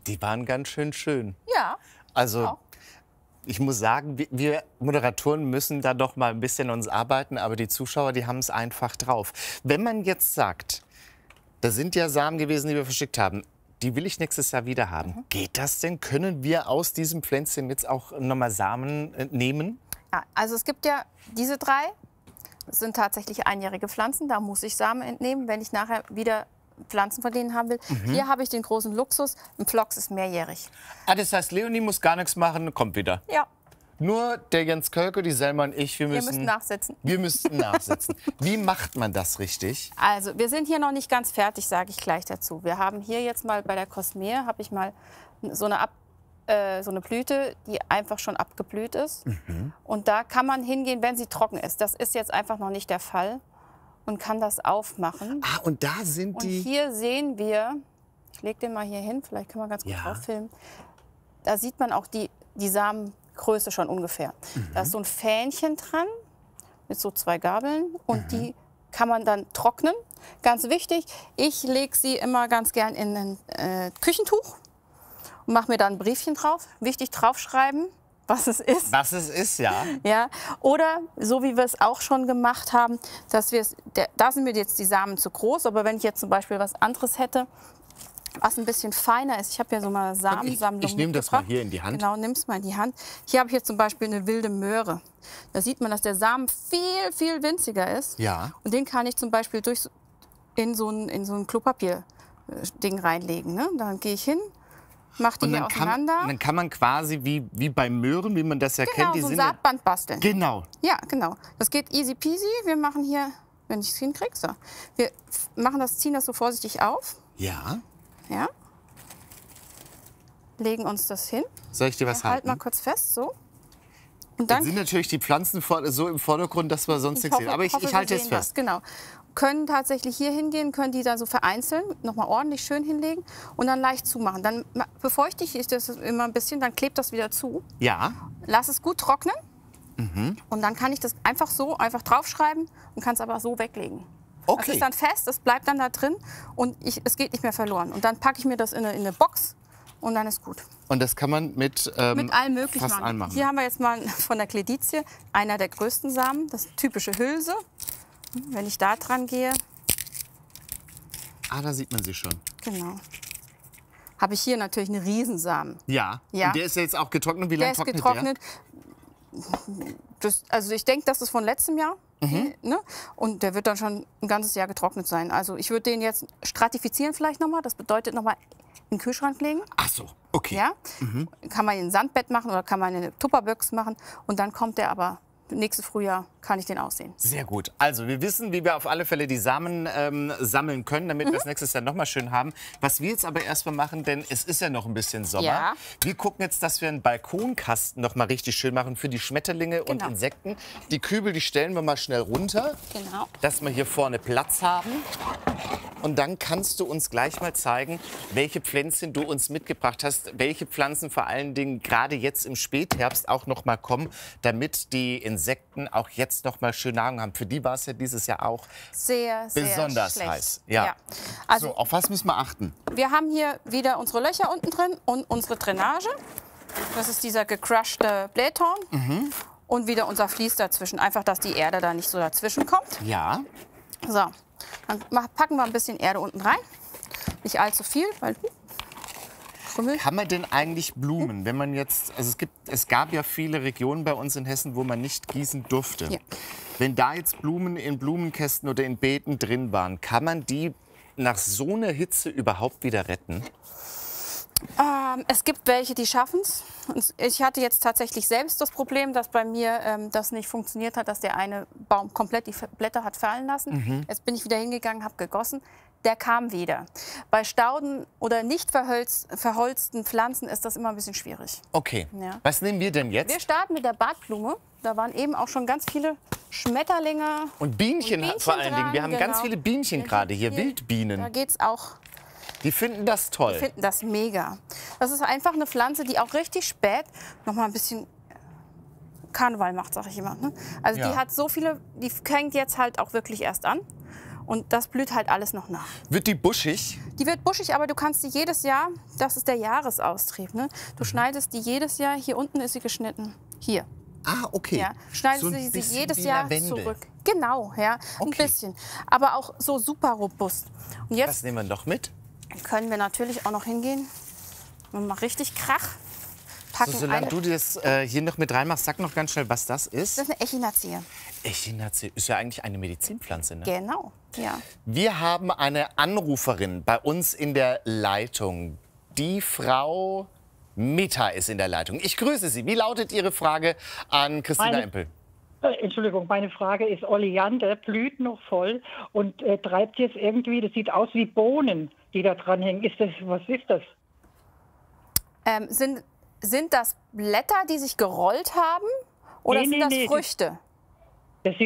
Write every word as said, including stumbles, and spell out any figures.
Die waren ganz schön schön. Ja. Also auch. ich muss sagen, wir- wir Moderatoren müssen da doch mal ein bisschen uns arbeiten, aber die Zuschauer, die haben es einfach drauf. Wenn man jetzt sagt, da sind ja Samen gewesen, die wir verschickt haben, die will ich nächstes Jahr wieder haben. Mhm. Geht das denn? Können wir aus diesem Pflänzchen jetzt auch nochmal Samen äh, nehmen? Ja, also es gibt ja diese drei, das sind tatsächlich einjährige Pflanzen, da muss ich Samen entnehmen, wenn ich nachher wieder Pflanzen von denen haben will. Mhm. Hier habe ich den großen Luxus, ein Phlox ist mehrjährig. Ah, das heißt, Leonie muss gar nichts machen, kommt wieder. Ja. Nur der Jens Kölke, die Selma und ich, wir müssen, Wir müssen nachsetzen. Wir müssten nachsetzen. Wie macht man das richtig? Also wir sind hier noch nicht ganz fertig, sage ich gleich dazu. Wir haben hier jetzt mal bei der Cosmere, habe ich mal so eine, Ab, äh, so eine Blüte, die einfach schon abgeblüht ist. Mhm. Und da kann man hingehen, wenn sie trocken ist. Das ist jetzt einfach noch nicht der Fall. Und kann das aufmachen. Ah, und da sind und die... Und hier sehen wir, ich lege den mal hier hin, vielleicht können wir ganz gut ja. drauf filmen. Da sieht man auch die, die Samengröße schon ungefähr. Mhm. Da ist so ein Fähnchen dran mit so zwei Gabeln und mhm. die kann man dann trocknen. Ganz wichtig, ich lege sie immer ganz gern in ein äh, Küchentuch und mache mir da ein Briefchen drauf. Wichtig draufschreiben, was es ist. Was es ist, ja. Ja. Oder so wie wir es auch schon gemacht haben, dass wir es, der, da sind mir jetzt die Samen zu groß, aber wenn ich jetzt zum Beispiel was anderes hätte, was ein bisschen feiner ist, ich habe hier so mal Samensammlung Ich, ich nehme das mal hier in die Hand. Genau, nimm es mal in die Hand. Hier habe ich jetzt zum Beispiel eine wilde Möhre. Da sieht man, dass der Samen viel, viel winziger ist. Ja. Und den kann ich zum Beispiel durch, in so ein, in so ein Klopapier-Ding reinlegen. Ne? Dann gehe ich hin, mach die und hier dann auseinander. Kann, dann kann man quasi wie, wie bei Möhren, wie man das ja genau, kennt. Die so ein sind Saatband basteln. Genau. Ja, genau. Das geht easy peasy. Wir machen hier, wenn ich es hinkriege, so. Wir machen das, ziehen das so vorsichtig auf. Ja. Ja. Legen uns das hin. Soll ich dir was ja, halt halten? mal kurz fest, so. Und dann dann sind natürlich die Pflanzen so im Vordergrund, dass wir sonst ich nichts hoffe, sehen. Aber ich, hoffe, ich halte wir es sehen fest. Das, genau. Können tatsächlich hier hingehen, können die dann so vereinzeln, nochmal ordentlich schön hinlegen und dann leicht zumachen. Dann befeuchte ich das immer ein bisschen, dann klebt das wieder zu. Ja. Lass es gut trocknen mhm. und dann kann ich das einfach so einfach draufschreiben und kann es aber so weglegen. Okay. Das ist dann fest, das bleibt dann da drin und ich, es geht nicht mehr verloren. Und dann packe ich mir das in eine, in eine Box und dann ist gut. Und das kann man mit, ähm, mit allem Möglichen fast machen. allem machen. Hier haben wir jetzt mal von der Cledizie, einer der größten Samen, das typische Hülse. Wenn ich da dran gehe. Ah, da sieht man sie schon. Genau. Habe ich hier natürlich einen Riesensamen. Ja. Ja. Und der ist ja jetzt auch getrocknet. Wie Der lange ist trocknet getrocknet. Das, also ich denke, das ist von letztem Jahr. Mhm. Ne? Und der wird dann schon ein ganzes Jahr getrocknet sein. Also ich würde den jetzt stratifizieren vielleicht nochmal. Das bedeutet nochmal in den Kühlschrank legen. Ach so, okay. Ja? Mhm. Kann man in ein Sandbett machen oder kann man in eine Tupperbox machen. Und dann kommt der aber nächstes Frühjahr, kann ich den aussehen. Sehr gut. Also wir wissen, wie wir auf alle Fälle die Samen ähm, sammeln können, damit Mhm. wir es nächstes Jahr noch mal schön haben. Was wir jetzt aber erstmal machen, denn es ist ja noch ein bisschen Sommer. Ja. Wir gucken jetzt, dass wir einen Balkonkasten noch mal richtig schön machen für die Schmetterlinge Genau. und Insekten. Die Kübel, die stellen wir mal schnell runter, Genau. dass wir hier vorne Platz haben. Und dann kannst du uns gleich mal zeigen, welche Pflänzchen du uns mitgebracht hast, welche Pflanzen vor allen Dingen gerade jetzt im Spätherbst auch noch mal kommen, damit die Insekten auch jetzt noch mal schön Nahrung haben. Für die war es ja dieses Jahr auch Sehr, sehr besonders schlecht. heiß. Ja. Ja. Also So, auf was müssen wir achten? wir haben hier wieder unsere Löcher unten drin und unsere Drainage. Das ist dieser gecrushte Blähtorn. Mhm. Und wieder unser Vlies dazwischen. Einfach, dass die Erde da nicht so dazwischen kommt. Ja. So, dann mach- packen wir ein bisschen Erde unten rein. Nicht allzu viel, weil Krümmel. Kann man denn eigentlich Blumen, wenn man jetzt, also es gibt, es gab ja viele Regionen bei uns in Hessen, wo man nicht gießen durfte. Ja. Wenn da jetzt Blumen in Blumenkästen oder in Beeten drin waren, kann man die nach so einer Hitze überhaupt wieder retten? Ähm, es gibt welche, die schaffen es. Ich hatte jetzt tatsächlich selbst das Problem, dass bei mir ähm, das nicht funktioniert hat, dass der eine Baum komplett die Blätter hat fallen lassen. Mhm. Jetzt bin ich wieder hingegangen, habe gegossen. Der kam wieder. Bei Stauden oder nicht verholz, verholzten Pflanzen ist das immer ein bisschen schwierig. Okay. Ja. Was nehmen wir denn Wir jetzt? starten mit der Bartblume. Da waren eben auch schon ganz viele Schmetterlinge. Und Bienchen, Und Bienchen vor allen Dingen. Wir dran, haben ganz genau. viele Bienchen Ja, gerade hier, Da Wildbienen. geht es auch. Die finden das toll. Die finden das mega. Das ist einfach eine Pflanze, die auch richtig spät noch mal ein bisschen Karneval macht, sage ich immer. Ne? Also Ja. die hat so viele, die fängt jetzt halt auch wirklich erst an. Und das blüht halt alles noch nach. Wird die buschig? Die wird buschig, aber du kannst die jedes Jahr, das ist der Jahresaustrieb, ne? Du mhm. schneidest die jedes Jahr, hier unten ist sie geschnitten, hier. Ah, okay. Ja, schneidest so du sie jedes wie Jahr Lavende. zurück. Genau, ja, okay. ein bisschen. Aber auch so super robust. Und jetzt Was nehmen wir noch mit? können wir natürlich auch noch hingehen und mal richtig Krach packen. So, solange eine, du das äh, hier noch mit reinmachst, sag noch ganz schnell, was das ist. Das ist eine Echinacea. Echinacea ist ja eigentlich eine Medizinpflanze, ne? Genau, ja. Wir haben eine Anruferin bei uns in der Leitung. Die Frau Meta ist in der Leitung. Ich grüße Sie. Wie lautet Ihre Frage an Christina Meine, Empel? äh, Entschuldigung, meine Frage ist, Oleander blüht noch voll und äh, treibt jetzt irgendwie, das sieht aus wie Bohnen, die da dran hängen. Ist das, was ist das? Ähm, sind, sind das Blätter, die sich gerollt haben? Oder Nee, sind nee, das nee, Früchte?